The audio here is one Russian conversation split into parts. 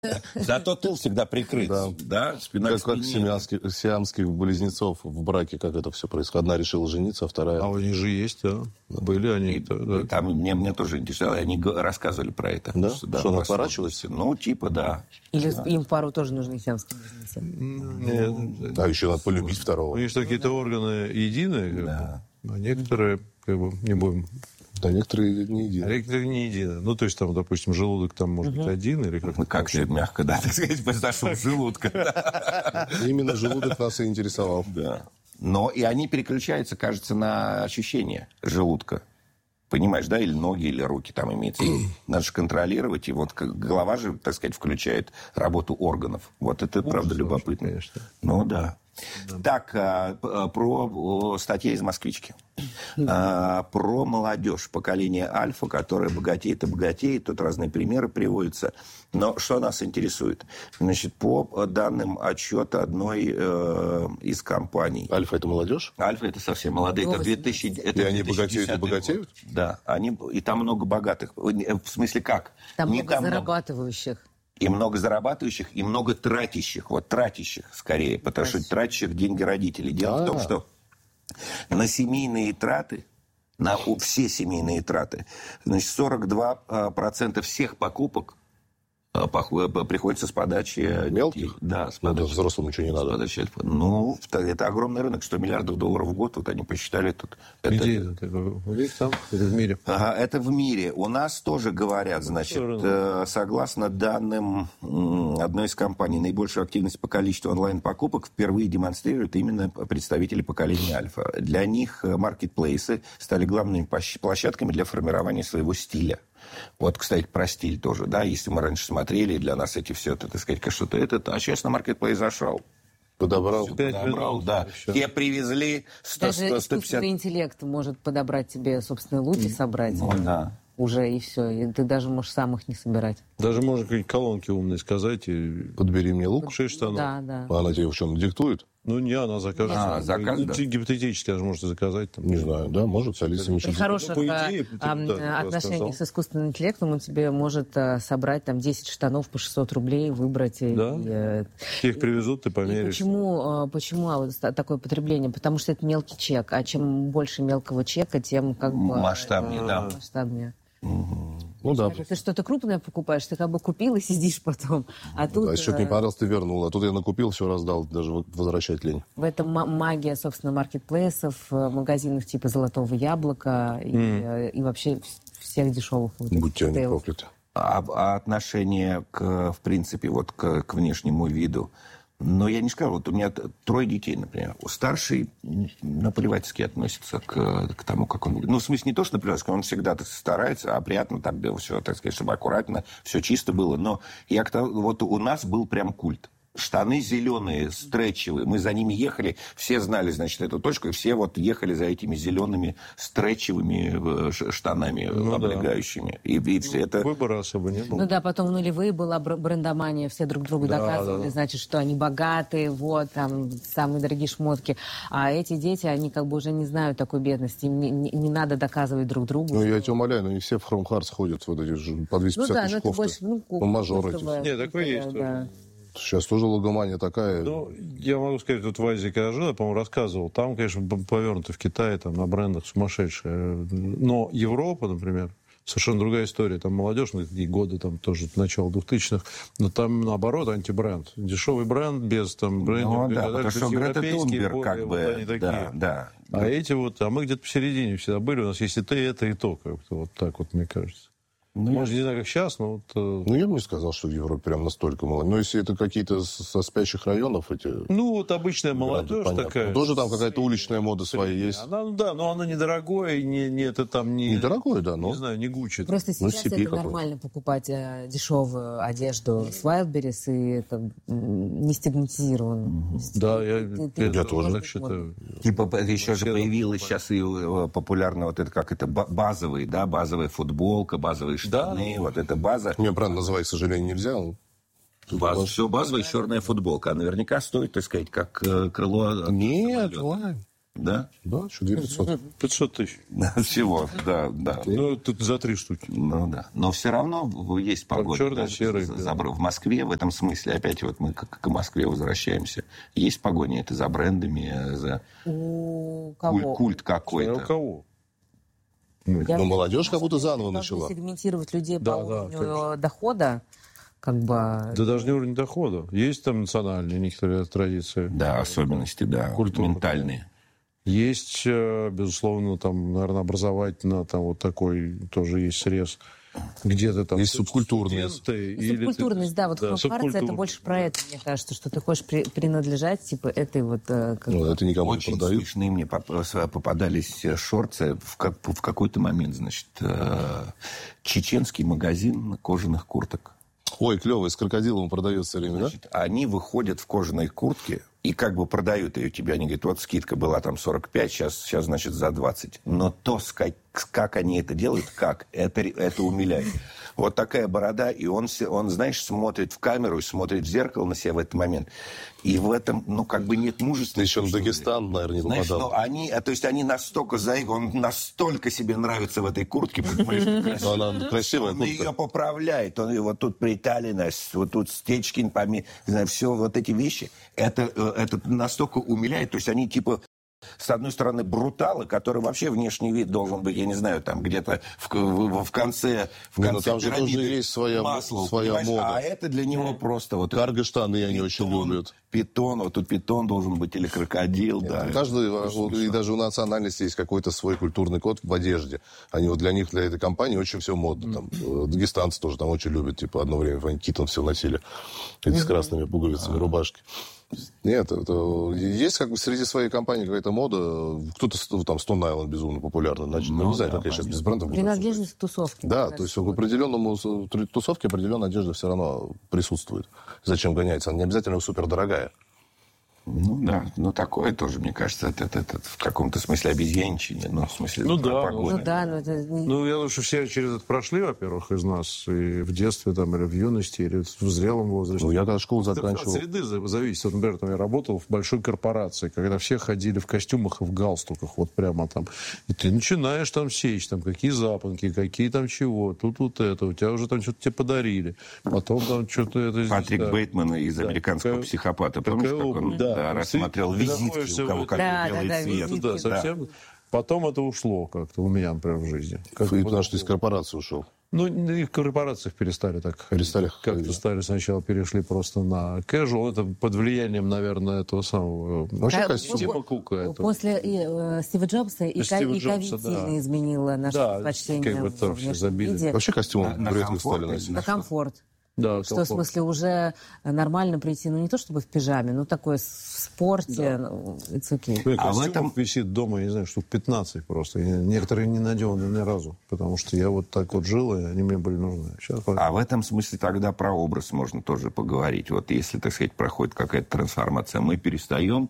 Зато тыл всегда прикрыт. Да, спина к спине. Как сиамских близнецов в браке, как это все происходит. Одна решила жениться, а вторая... А у них же есть, да. Были они. Да. Там мне тоже интересовало, они рассказывали про это. Да? Что она отворачивалась? Ну, типа, да. Или им пару тоже нужны сиамские близнецы? Нет. А еще надо полюбить второго. У них какие-то органы единые, а некоторые, не будем... Да, некоторые не едины. А некоторые не едины. Ну, то есть, там, допустим, желудок там может быть один, или как-то... Как-то мягко, да, так сказать, произошел желудка. Именно желудок нас и интересовал. Да. Но и они переключаются, кажется, на ощущение желудка. Понимаешь, да? Или ноги, или руки там имеется. Надо же контролировать. И вот голова же, так сказать, включает работу органов. Вот это, правда, любопытно. Конечно. Ну, да. Так, про статья из «Москвички». Про молодежь, поколение альфа, которое богатеет и богатеет. Тут разные примеры приводятся. Но что нас интересует? Значит, по данным отчета одной из компаний... Альфа – это молодежь? Альфа – это совсем молодые. Это 2000, это и они богатеют и богатеют? Год. Да. И там много богатых. В смысле, как? Там много зарабатывающих. И много зарабатывающих, и много тратящих. Вот тратящих скорее, потому что тратящих деньги родителей. Дело в том, что на семейные траты, на все семейные траты, значит, 42% всех покупок приходится с подачи... Мелких? Да, с подачи. Ну, взрослому ничего не надо. Ну, это огромный рынок, $100 миллиардов в год, вот они посчитали тут. Где это? Там? Это в мире? Ага, это в мире. У нас тоже говорят, значит, согласно данным одной из компаний, наибольшую активность по количеству онлайн-покупок впервые демонстрируют именно представители поколения альфа. Для них маркетплейсы стали главными площадками для формирования своего стиля. Вот, кстати, про стиль тоже, да, если мы раньше смотрели, для нас эти все, это, так сказать, что-то это, а сейчас на маркетплейс зашел. Подобрал, да. Те привезли 100-150... Даже искусственный интеллект может подобрать тебе собственные луки, собрать. Ну, да. Уже и все. И ты даже можешь сам их не собирать. Даже можно какие-нибудь колонки умные сказать и... Подбери мне лук. 6 штанов. Да. А она тебе в чем диктует? Ну, не, она закажет. Заказ, да. Гипотетически даже может заказать. Там. Не знаю, да, может, с Алисой При хороших отношениях с искусственным интеллектом он тебе может собрать там 10 штанов по 600 рублей, выбрать. Да? Их привезут, ты померишь. Почему такое потребление? Потому что это мелкий чек. А чем больше мелкого чека, тем как бы... Масштабнее, да. Масштабнее. Ну да. Ты что-то крупное покупаешь, ты как бы купил и сидишь потом. А тут... А если не понравилось, ты вернул. А тут я накупил, все раздал, даже возвращать лень. В этом магия, собственно, маркетплейсов, магазинов типа «Золотого яблока» и вообще всех дешевых. Будьте они прокляты. А отношение, в принципе, вот к внешнему виду? Но я не сказал, вот у меня 3 детей, например. Старший наплевательски относится к тому, как он... Ну, в смысле, не то, что наплевательски, он всегда старается, а приятно так было все, так сказать, чтобы аккуратно, все чисто было. Но вот у нас был прям культ. Штаны зеленые, стретчевые. Мы за ними ехали, все знали, значит, эту точку, и все вот ехали за этими зелеными стретчевыми штанами облегающими. И все это... Выбора особо не было. Ну да, потом в нулевые была брендомания, все друг другу доказывали, значит, что они богатые, вот, там, самые дорогие шмотки. А эти дети, они как бы уже не знают такой бедности, им не надо доказывать друг другу. Ну, я тебя умоляю, но не все в Chrome Hearts ходят, вот эти же по 250 тысяч кофты. Мажоры эти. Нет, такое есть тоже. Сейчас тоже логомания такая. Ну, я могу сказать, вот в Азии, когда жил, я, по-моему, рассказывал, там, конечно, повернуто в Китае, там, на брендах сумасшедшие. Но Европа, например, совершенно другая история. Там молодежь, ну, такие годы, там, тоже начало 2000-х, но там, наоборот, антибренд. Дешевый бренд без, там, брендинга. Ну, да, потому что Грета Тунберг, как бы, да. А эти вот, а мы где-то посередине всегда были, у нас есть и то, и то, как-то вот так вот, мне кажется. Ну, может, не знаю, как сейчас, но вот... Ну, я бы не сказал, что в Европе прям настолько мало. Но если это какие-то со спящих районов эти... Ну, вот обычная молодежь такая. Тоже там какая-то уличная мода своя есть. Да, но она недорогое, не это там не... Недорогое, да, но... Не знаю, не Гуччи. Просто сейчас это нормально покупать дешевую одежду с Wildberries, и это не стигматизировано. Да, я тоже так считаю. Типа еще же появилась сейчас и популярно вот это, как это, базовые, да, базовая футболка, базовые штаны, вот эта база. Мне, правда, назвать, к сожалению, нельзя. Все базовая черная футболка. А наверняка стоит, так сказать, как крыло... Нет, ладно. Да? Да, что 2500. 500 тысяч. Всего, да. Ну, тут за 3 штуки. Ну да. Но все равно есть погода. Черный, серый. В Москве в этом смысле, опять вот мы к Москве возвращаемся. Есть погоня это за брендами, за культ какой-то. У кого? Но молодежь как будто заново начала. Сегментировать людей по уровню дохода, как бы... Да даже не уровень дохода. Есть там национальные некоторые традиции. Да, особенности, да, ментальные. Есть, безусловно, там, наверное, образовательно, там вот такой тоже есть срез. Где-то там... Есть субкультурные. Субкультурность, да. Вот Хомфарца это больше про это, мне кажется, что ты хочешь принадлежать, типа, этой вот... это никому очень не продают. Смешные мне попадались шорты в какой-то момент, значит, чеченский магазин кожаных курток. Ой, клевый, с крокодилом продается все время, значит, да? Они выходят в кожаной куртке и как бы продают ее тебе. Они говорят, вот скидка была там 45, сейчас значит, за 20. Но то, как они это делают, это умиляет. Вот такая борода, и он, знаешь, смотрит в камеру и смотрит в зеркало на себя в этот момент. И в этом, как бы нет мужества. Ты еще на Дагестан, наверное, не попадал. Знаешь, то есть они настолько он настолько себе нравится в этой куртке, понимаешь? Она красивая куртка. Он ее поправляет, он вот тут приталенность, вот тут стечкин, все вот эти вещи. Это настолько умиляет, то есть они типа... С одной стороны, бруталы, который вообще внешний вид должен быть, я не знаю, там где-то в конце там же тоже есть своя мода. А это для него просто вот... Карго-штаны они очень любят. Питон, вот тут питон должен быть или крокодил, да. И даже у национальности есть какой-то свой культурный код в одежде. Они вот для этой компании очень все модно. Там, дагестанцы тоже там очень любят, типа одно время Вань Китон все носили. Эти с красными пуговицами рубашки. Нет, есть как бы среди своей компании какая-то мода. Кто-то там Stone Island безумно популярный. Значит, не знаю, как я сейчас без брендов. Принадлежность к тусовке. Да, то есть в определенном тусовке определенная одежда все равно присутствует. Зачем гоняется? Она не обязательно супердорогая. Такое тоже, мне кажется, это в каком-то смысле обезьянчине, в смысле погоды. Я думаю, что все через это прошли, во-первых, из нас, и в детстве, там, или в юности, или в зрелом возрасте. Я когда школу заканчивал... От среды зависит. Вот, например, я работал в большой корпорации, когда все ходили в костюмах и в галстуках, вот прямо там. И ты начинаешь там сечь, там, какие запонки, какие там чего, тут вот это, у тебя уже там что-то тебе подарили. Потом там что-то это... Патрик Бейтман из «Американского психопата», помнишь, как он... Да, рассмотрел визитки, у кого как делает цвет. Да, совсем. Потом это ушло как-то у меня, например, в жизни. Потому что из корпорации ушел. И в корпорациях перестали так. Как-то перешли просто на casual. Это под влиянием, наверное, этого самого... Тима Кука. После Стива Джобса и ковид сильно изменила наше предпочтение в внешнем виде. Вообще костюмы редко стали носить. На комфорт. Да, что, в смысле, уже нормально прийти, не то чтобы в пижаме, но такое в спорте, it's okay. А в этом висит дома, я не знаю, штук 15 просто. Некоторые не надеваны ни разу, потому что я вот так вот жил, и они мне были нужны. А в этом смысле тогда про образ можно тоже поговорить. Вот если, так сказать, проходит какая-то трансформация, мы перестаем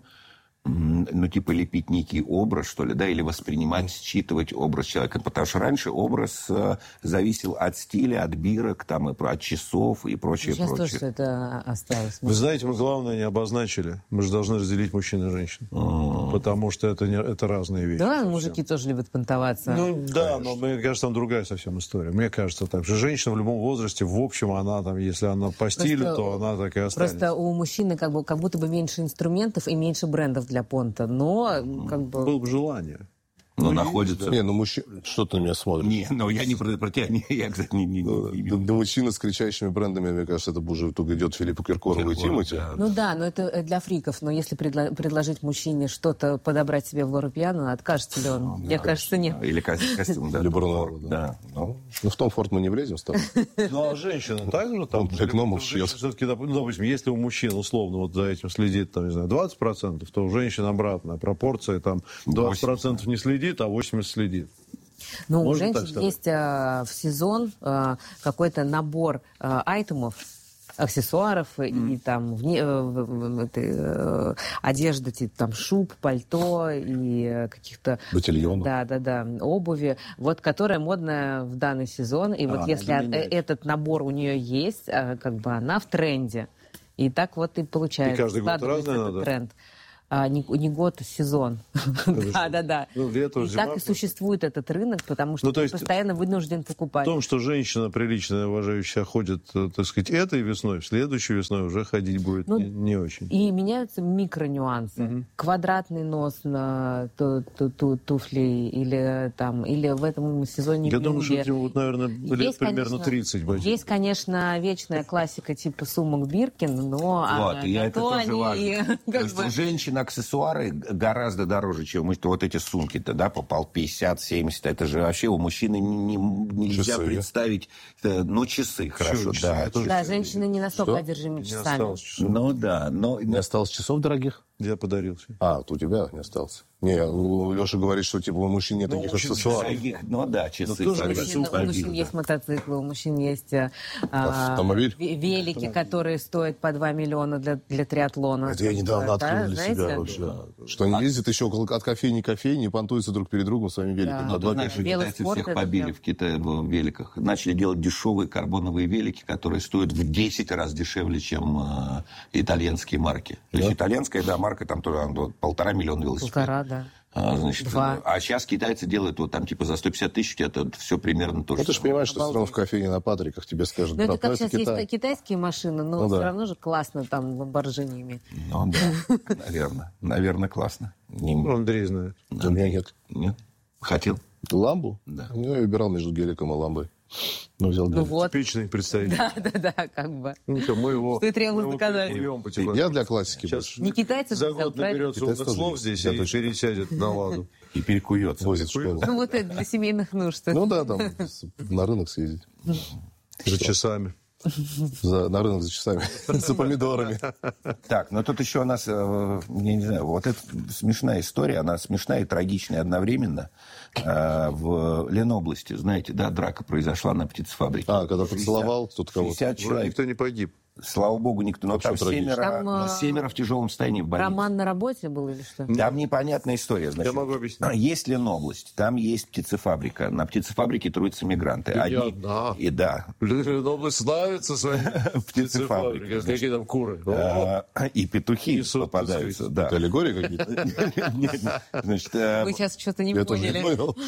лепить некий образ, что ли, да, или воспринимать, считывать образ человека. Потому что раньше образ зависел от стиля, от бирок, там, и от часов и прочее. Сейчас тоже все это осталось. Вы знаете, мы главное не обозначили. Мы же должны разделить мужчин и женщин. Потому что это разные вещи. Да, мужики тоже любят понтоваться. Да, но мне кажется, там другая совсем история. Мне кажется так, что женщина в любом возрасте, в общем, она там, если она по стилю, то она так и останется. Просто у мужчины как будто бы меньше инструментов и меньше брендов для понта, но как бы... Было бы желание. Но находится... мужчина... Что ты на меня смотришь? Я не про тебя, я, кстати, не... Да мужчина с кричащими брендами, мне кажется, это уже тут идет Филиппу Киркорову и Тимати. Да. Но это для фриков. Но если предложить мужчине что-то подобрать себе в Лора Пиано, откажется ли он? Мне кажется, нет. Или костюм, да. Или Бруно. Да. В Том Форд мы не влезем с тобой. А женщина также там... Для гномов шьет. Все-таки, допустим, если у мужчин, условно, вот за этим следит, там, не знаю, 20%, то у женщин обратная пропорция, там, 20% не следит, а 80% следит. Ну, у женщин есть в сезон какой-то набор айтемов, аксессуаров и там одежды, типа там шуб, пальто и каких-то... Ботильонов. Да, обуви, вот, которая модная в данный сезон. И вот если этот набор у нее есть, как бы она в тренде. И так вот и получается. И каждый год разный надо? Тренд. не год, а сезон. Да. И так и существует этот рынок, потому что ты постоянно вынужден покупать. В том, что женщина приличная, уважающая, ходит, так сказать, этой весной, следующей весной уже ходить будет не очень. И меняются микронюансы. Квадратный нос на туфли или в этом сезоне. Я думаю, что этим, наверное, лет примерно 30 будет. Есть, конечно, вечная классика типа сумок Биркин, но это тоже важно. У женщин аксессуары гораздо дороже, чем вот эти сумки-то, да, по 50-70. Это же вообще у мужчины нельзя представить. Часы, хорошо, да. Да, женщины не настолько одержимы часами. Не осталось часов дорогих? Я подарил. У тебя не остался. Леша говорит, что у мужчин нет таких аксессуаров. Часы. У мужчин есть мотоциклы, у мужчин есть велики, которые стоят по 2 миллиона для триатлона. Это я недавно открыл для себя вообще. Что они ездят еще от кофейни к кофейне и понтуются друг перед другом своими великами. Китайцы всех побили в Китае в великах. Начали делать дешевые карбоновые велики, которые стоят в 10 раз дешевле, чем итальянские марки. То есть итальянская, марка там тоже 1,5 миллиона велосипедов. 1,5, да. А сейчас китайцы делают за 150 тысяч, это все примерно то же. Ты же понимаешь, что все равно в кофейне на Патриках тебе скажут. Это как сейчас есть китайские машины, но все равно же классно там Ламборджини. Наверное, классно. Андрей знает. У меня нет. Хотел? Ламбу? Да. Я выбирал между геликом и ламбой. Взял гелик. Типичный представитель. Да, как бы. Мы его... Что и требовалось доказать. Я для классики больше. Не китайцы за год наберется умных слов здесь и пересядет на ладу. И перекуется. Возит в школу. Это для семейных нужд. Там на рынок съездить. За часами. На рынок за часами. За помидорами. Так, тут еще у нас, я не знаю, вот эта смешная история, она смешная и трагичная одновременно. В Ленобласти, знаете, драка произошла на птицефабрике. Когда поцеловал кто-то кого-то. 60 человек. Никто не погиб. Слава богу, никто. Но там семеро в тяжелом состоянии в больнице. Роман на работе был или что? Там непонятная история. Значит, я могу объяснить. Есть Ленобласть, там есть птицефабрика. На птицефабрике трудятся мигранты. Ленобласть славится своей птицефабрикой. Какие там куры. И петухи попадаются. Это аллегории какие-то? Вы сейчас что-то не поняли.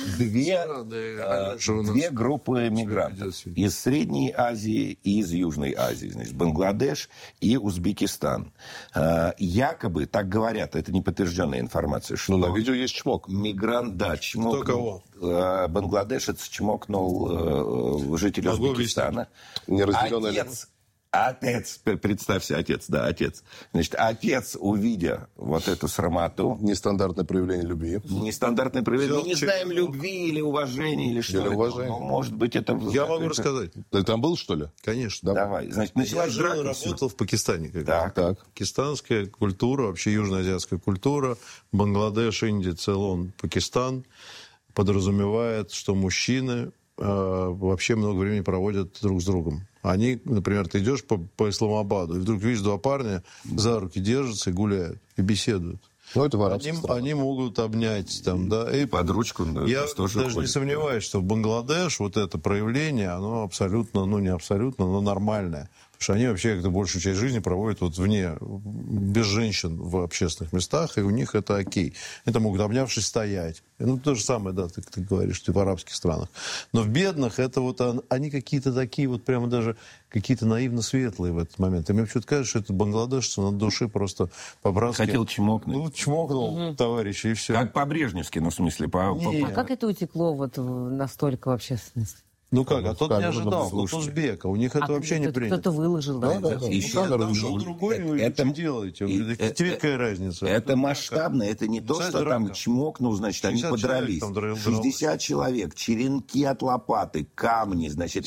Две группы мигрантов. Из Средней Азии и из Южной Азии. Значит, Бангладеш и Узбекистан. Якобы, так говорят, это не подтвержденная информация, что на видео есть чмок. Мигрант, чмокнул. Кто кого? Бангладешец чмокнул жителя Узбекистана. Неразделенная Отец, представься, отец. Значит, отец, увидя вот эту срамоту... Нестандартное проявление любви. Нестандартное проявление. Мы не знаем, любви или уважения, или что. Или уважения. Может быть, это... Я могу рассказать. Ты там был, что ли? Конечно. Давай. Значит, я жил и работал в Пакистане. Так. Пакистанская культура, вообще южноазиатская культура, Бангладеш, Индия, Цейлон, Пакистан подразумевает, что мужчины вообще много времени проводят друг с другом. Они, например, ты идешь по Исламабаду, и вдруг видишь два парня за руки держатся и гуляют, и беседуют. Это в арабских странах. Они могут обнять и под ручку. Я даже не сомневаюсь, что в Бангладеш вот это проявление, оно абсолютно, не абсолютно, но нормальное. Потому что они вообще как-то большую часть жизни проводят вне, без женщин в общественных местах, и у них это окей. Это могут, обнявшись, стоять. То же самое, ты говоришь, в арабских странах. Но в бедных это они какие-то такие прямо даже какие-то наивно светлые в этот момент. И мне почему-то кажется, что это бангладешцы на душе просто по-братски... Хотел чмокнуть. Чмокнул товарища, и все. Как по-брежневски, в смысле. А как это утекло настолько в общественность? Тот не ожидал, узбека. У них это вообще не принято. Кто-то выложил, да? Шел другой, что делаете? Тебе какая разница? Это масштабно, это не то, что там чмокнул, значит, они подрались. 60 человек, черенки от лопаты, камни, значит,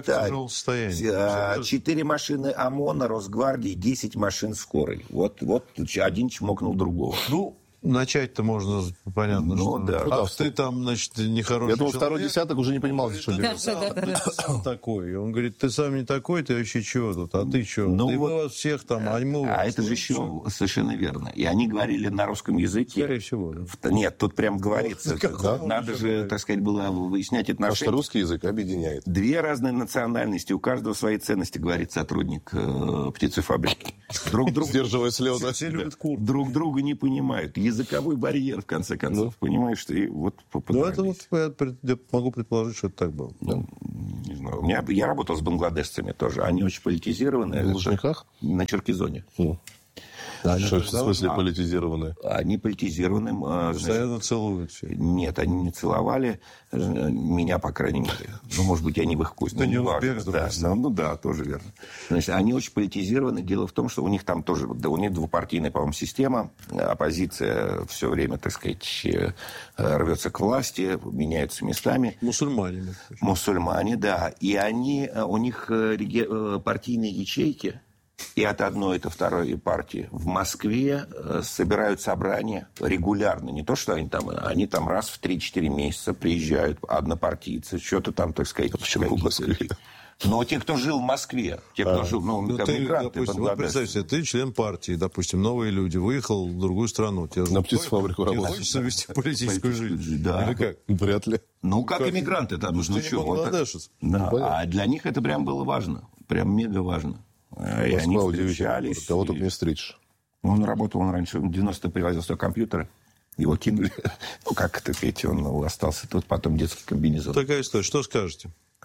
4 машины ОМОНа, Росгвардии, 10 машин скорой. Вот один чмокнул другого. Начать-то можно, понятно, ты там, значит, нехороший человек. Я думал, второй десяток уже не понимал, что делать. Сам такой. Он говорит, ты сам не такой, ты вообще чего тут? А ты что? Ты вас всех там, это же еще совершенно верно. И они говорили на русском языке. Скорее всего. Нет, тут прям говорится. Надо же, так сказать, было выяснять отношения. Потому что русский язык объединяет. Две разные национальности, у каждого свои ценности, говорит сотрудник птицефабрики. Сдерживая слезы. Все любят кур. Друг друга не понимают. Языковой барьер, в конце концов, понимаешь, и вот Ну, это вот я могу предположить, что это так было. Не знаю. Я работал с бангладешцами тоже. Они очень политизированы. В Лужниках? На Черкизоне. Что, в смысле политизированные? Они политизированы. Постоянно целуют все. Нет, они не целовали. Меня, по крайней мере. Ну, может быть, я не в их вкусе. Да не важно. Да, тоже верно. Значит, они очень политизированы. Дело в том, что у них там тоже... Да, у них двупартийная, по-моему, система. Оппозиция все время, так сказать, рвется к власти, меняются местами. Мусульмане. Мусульмане, да. И у них партийные ячейки... И от одной, и от второй партии в Москве собирают собрания регулярно. Не то, что они там раз в 3-4 месяца приезжают, однопартийцы, что-то там, так сказать... Почему в Москве? Но те, кто жил в Москве, те, кто жил, ты, мигранты, допустим, вот представь себе, ты член партии, допустим, новые люди, выехал в другую страну. На птицефабрику тебе работать. хочется вести политическую жизнь? Да. Или как? Вряд ли. Ну, как иммигранты там. Ты не бангладешец. Да. А для них это прям было важно. Прям мега важно. И они удивительно. Кого только не встретишь. Он раньше, в 90-е привозил свой компьютер, его кинули. Ну, как это, сказать, он остался тут, потом детский комбинезон. Такая история. Что скажете?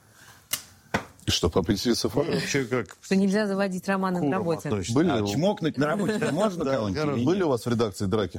И что, по птицефабрике? Вообще как? Что нельзя заводить романы на работе. Чмокнуть на работе можно кого-нибудь? Были у вас в редакции драки?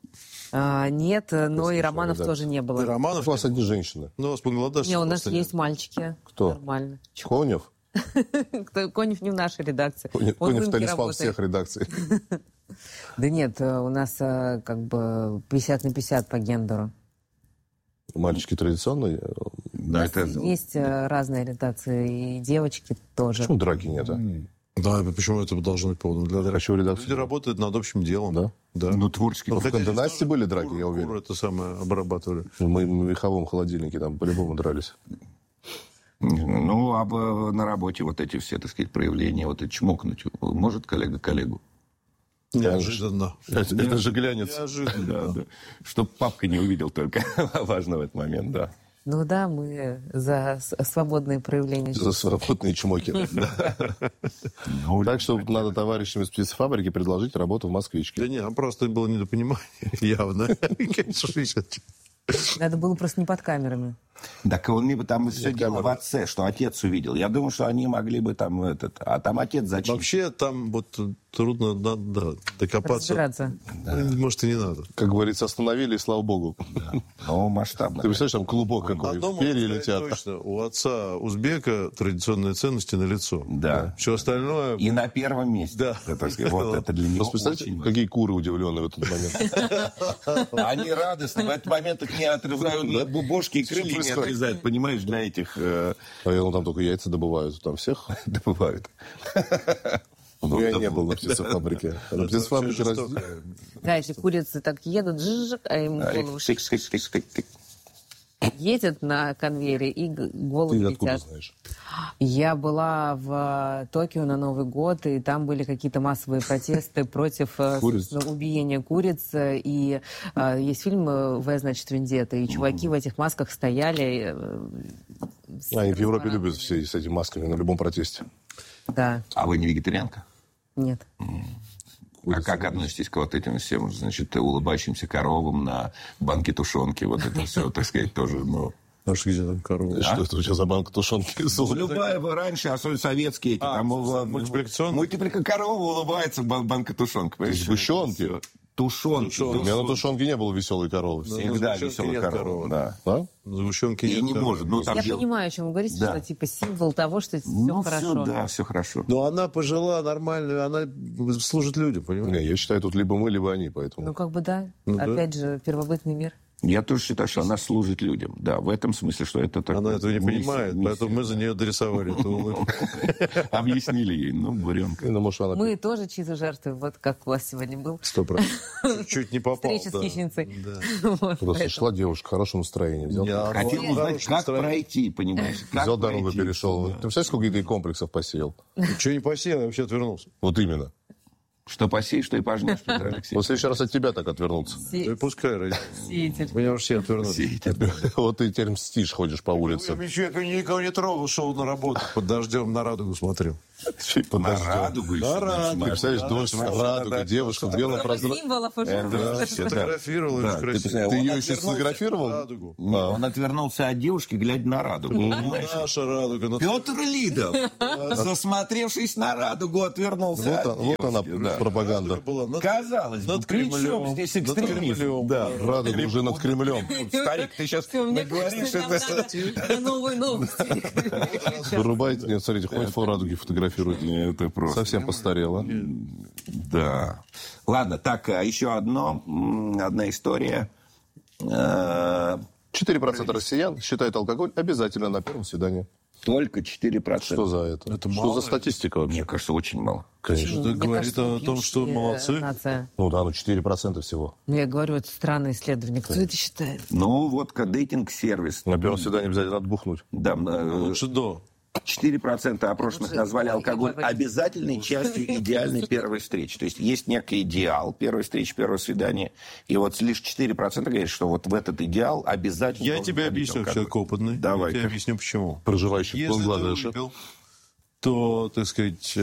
Нет, но и романов тоже не было. Романов? У вас одни женщины. Ну, у вас бангладешцы. Не, у нас есть мальчики. Кто? Нормально. Конев? Конев не в нашей редакции. Конев талисман всех редакций. Да нет, у нас как бы 50 на 50 по гендеру. Мальчики традиционные? Да, это... Есть разные редакции, и девочки тоже. Почему драки нет? Да, почему это должно быть поводом для драки? Люди работают над общим делом. Да? Ну, творческий. В Канденасте были драки, я уверен. Это самое обрабатывали. Мы в меховом холодильнике там по-любому дрались. Ну, а на работе вот эти все, так сказать, проявления, вот это чмокнуть, может коллега коллегу? Неожиданно. Это же глянец. Неожиданно. Да. Чтоб папка не увидел только. Важно в этот момент, да. Ну да, мы за свободные проявления. За свободные чмоки. Так что надо товарищам из птицефабрики предложить работу в «Москвичке». Да нет, просто было недопонимание, явно. Надо было просто не под камерами. Так он там все дело в отце, что отец увидел. Я думаю, что они могли бы там а там отец зачем? Вообще там вот трудно докопаться. Разбираться. Может, и не надо. Как говорится, остановили, и слава богу. Ну, масштабно. Ты представляешь, там клубок какой, перья летят. Точно, у отца узбека традиционные ценности налицо. Да. Все остальное... И на первом месте. Да. Вот это для него Представляете, очень какие куры удивленные в этот момент. Они радостны. В этот момент их не отрезают бошки и крылья не отрезают. Понимаешь, для этих... А там только яйца добывают. Там всех добывают. Я не был на птицефабрике. На птицефабрике Да, эти курицы так едут, а им голову едет на конвейере, и головы Ты откуда летят. знаешь? Я была в Токио на Новый год, и там были какие-то массовые протесты против убиения куриц. И есть фильм «В, значит, Вендетта», и чуваки в этих масках стояли. Они в Европе любят все с этими масками на любом протесте. Да. А вы не вегетарианка? Нет. А как относитесь к вот этим всем, значит, улыбающимся коровам на банке тушенки? Вот это все, так сказать, тоже, А что, где там корова? Что это у тебя за банка тушенки? Любая раньше, особенно советские, там мультипликационная? корова улыбается, банка тушенка. Сгущенки? Тушенки. У меня на тушенке не было веселой коровы. Всегда веселая корова. Да? Сгущенки И нет. не может. Я понимаю, о чем вы говорите, что типа символ того, что все хорошо. Да, все хорошо. Но она пожила нормально, она служит людям, понимаешь? Не, я считаю, тут либо мы, либо они, поэтому... Ну, как бы да. Опять же, первобытный мир. Я тоже считаю, что она служит людям. Да, в этом смысле, что это так. Она этого не понимает, поэтому мы за нее дорисовали эту улыбку. Объяснили ей, буренка. Ну, может, она... Мы тоже чьи-то жертвы, вот как у вас сегодня был. 100%. Чуть не попал. Встреча с хищницей. Просто шла девушка в хорошем настроении. Хотел узнать, как пройти, понимаешь? Взял дорогу, перешел. Ты представляешь, сколько ты комплексов посеял? Чего не посеял, я вообще отвернулся. Вот именно. Что посеешь, что и пожнешь, Петр Алексеевич. В следующий раз от тебя так отвернуться. Да и пускай, ради. Сеятель. Меня уже все отвернули. Вот ты теперь мстишь, ходишь по улице. Я никого не трогал, шел на работу. Под дождем на радугу смотрел. На радугу еще. Представляешь, дождь, радуга, девушка в белом прозрачном. Символов уже. Фотографировал. Да, Ты ее еще сфотографировал? Радугу. Он отвернулся от девушки, глядя на радугу. понимаешь? Наша радуга. Петр Лидов, засмотревшись на радугу, отвернулся от Вот она, девушки. Да. пропаганда. Казалось бы, над при чем Кремлем. здесь Над экстремизм? Кремлем. Да, Радуга уже над Кремлем. Старик, ты сейчас Все, мне говоришь, кажется, нам надо новые новости. Вырубайте. Нет, смотрите, ходит по радуге фотографирует. Это просто... Совсем постарела. Да. Ладно, так, еще одна история. 4% россиян считают алкоголь обязательно на первом свидании. Только 4%. Что за это? Это Что мало. за статистика вообще? Мне кажется, очень мало. Конечно. Это Мне говорит кажется, о том, что пьющие молодцы. нация. Ну да, 4% всего. Ну, я говорю, это странное исследование. Кто это считает? Ну, вот дейтинг-сервис. На первом свидании обязательно надо бухнуть. Да, Лучше до. 4% опрошенных назвали алкоголь обязательной частью идеальной первой встречи. То есть есть некий идеал первой встречи, первого свидания. И вот лишь 4% говорят, что вот в этот идеал обязательно... Я должен тебе входить объясню, алкоголь. человек опытный. Давай. Я тебе объясню, почему. Проживающий в Если ты Бангладеше. выпил, то, так сказать,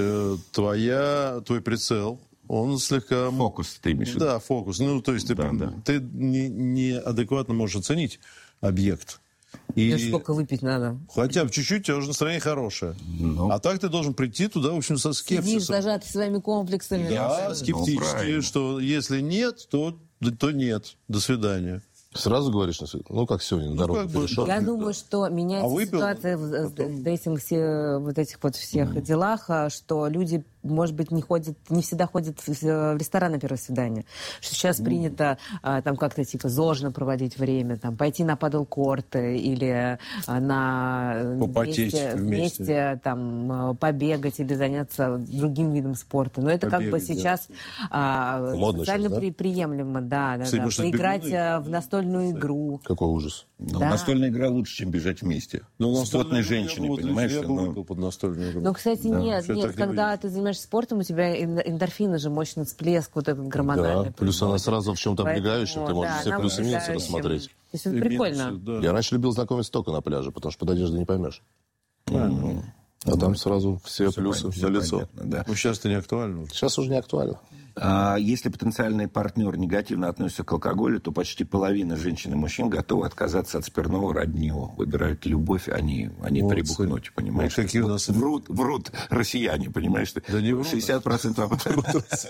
твой прицел, он слегка... Фокус, ты имеешь в виду? Да, фокус. Ну, то есть ты неадекватно можешь оценить объект. И Сколько выпить надо? хотя бы чуть-чуть, у тебя уже настроение хорошее. А так ты должен прийти туда, в общем, со Сидишь, скепсисом. зажатый своими комплексами. Да, скептически, правильно. что если нет, то нет. До свидания. Сразу говоришь на свидание? Ну, как сегодня, на дорогу как бы, перешел. Я думаю, что меняется выпил? ситуация в дейтинге, вот этих вот всех делах, что люди, может быть, не всегда ходят в ресторан на первое свидание. Что сейчас принято там как-то типа зожно проводить время, там пойти на падл-корт или на Попотеть вместе. там побегать или заняться другим видом спорта. Но это как бы Побегать, да. сейчас Модно социально сейчас, да? приемлемо, да. Кстати, может, Поиграть бегуны? в настольную игру. Какой ужас. Ну, Да. настольная игра лучше, чем бежать вместе. Ну, С плотной женщиной, понимаешь? Я бы Ну, выпил под настольную игру. Ну, кстати, нет, вообще так не когда ты занимаешься спортом, у тебя эндорфины же, мощный всплеск, вот этот гормональный. Да, плюс она сразу в чем-то Поэтому, облегающем, ты можешь да, все нам плюсы и минусы облегающим. рассмотреть. То есть это И прикольно. минусы, да. Я раньше любил знакомиться только на пляже, потому что под одеждой не поймешь. Правильно. А там сразу все плюсы всё на лицо. понятно, да. Ну, сейчас это не актуально. Сейчас уже не актуально. Если потенциальный партнер негативно относится к алкоголю, то почти половина женщин и мужчин готовы отказаться от спиртного ради него. Выбирают любовь, а не прибухнуть, понимаешь? Вот какие у нас- Врут россияне, понимаешь? Да не врут. 60% вопросов.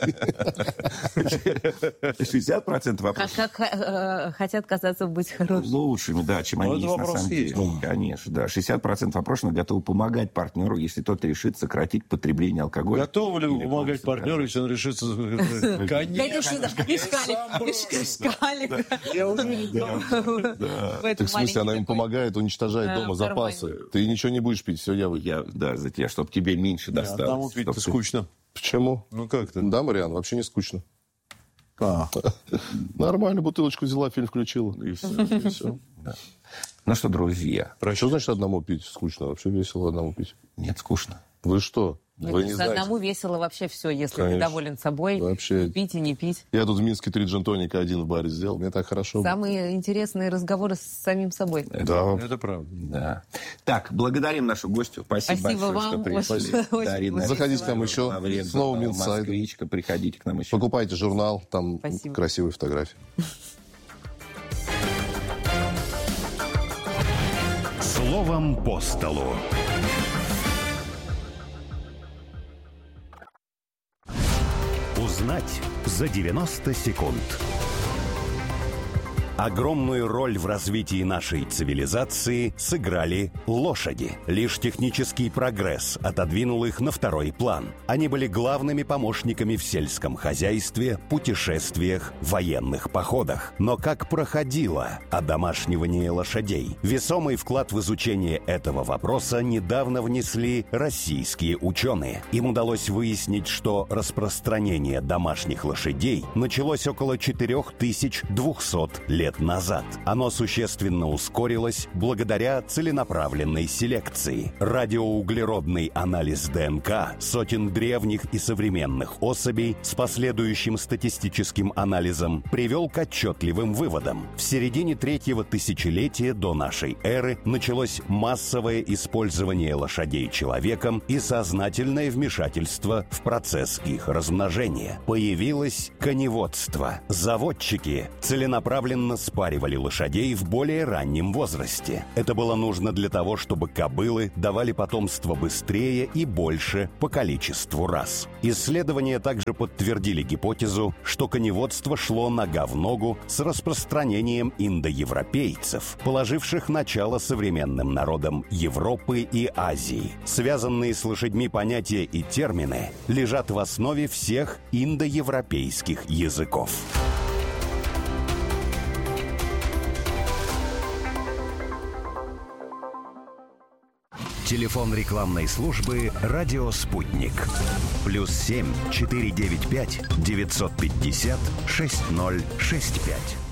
60% вопросов Как хотят казаться быть хорошими. лучшими, да, чем Ну, они это есть на вопрос самом есть. деле. Конечно, да. 60% опрошенных готовы помогать партнеру, если тот решит сократить потребление алкоголя. Готовы ли Или вы помогать полностью партнеру, если он решится... Конечно. Конечно, да. И шкалик. Я уверен. Так в смысле, она им помогает уничтожать дома запасы. Ты ничего не будешь пить, все я выпью. Да, за тебя, чтобы тебе меньше досталось. Одному пить-то Чтоб ты- скучно. Почему? Ну, как ты? Да, Мариан, вообще не скучно. А, Нормально, бутылочку взяла, фильм включила. И все. Да. Ну что, друзья, Что значит одному пить скучно? Вообще весело одному пить. нет, скучно. Вы что? Вы не знаете? Одному весело вообще все, если ты Конечно. доволен собой. Вообще. Не пить и не пить. Я тут в Минске 3 джин-тоника один в баре сделал. Мне так хорошо. Самые интересные разговоры с самим собой. Да. это правда. Да. Так, благодарим нашу гостю. Спасибо, Спасибо большое, вам. что пришли. Очень Дарина Заходите к нам еще. Лавренко, С новым инсайдом. москвичка, приходите к нам еще. Покупайте журнал, там Спасибо. красивые фотографии. Словом по столу. Узнать за 90 секунд. Огромную роль в развитии нашей цивилизации сыграли лошади. Лишь технический прогресс отодвинул их на второй план. Они были главными помощниками в сельском хозяйстве, путешествиях, военных походах. Но как проходило одомашнивание лошадей? Весомый вклад в изучение этого вопроса недавно внесли российские ученые. Им удалось выяснить, что распространение домашних лошадей началось около 4200 лет лет назад. Оно существенно ускорилось благодаря целенаправленной селекции. Радиоуглеродный анализ ДНК сотен древних и современных особей с последующим статистическим анализом привел к отчетливым выводам. В середине третьего тысячелетия до нашей эры началось массовое использование лошадей человеком и сознательное вмешательство в процесс их размножения. Появилось коневодство. Заводчики целенаправленно спаривали лошадей в более раннем возрасте. Это было нужно для того, чтобы кобылы давали потомство быстрее и больше по количеству раз. Исследования также подтвердили гипотезу, что коневодство шло нога в ногу с распространением индоевропейцев, положивших начало современным народам Европы и Азии. Связанные с лошадьми понятия и термины лежат в основе всех индоевропейских языков. Телефон рекламной службы «Радио Спутник». +7 495 950 6065.